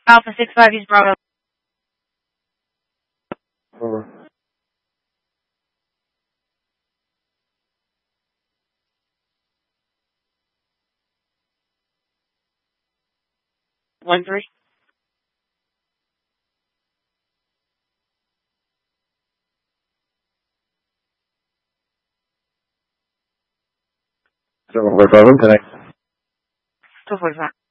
Alpha 6-5 East Bravo. Over. One three. So, 145, connect. 245.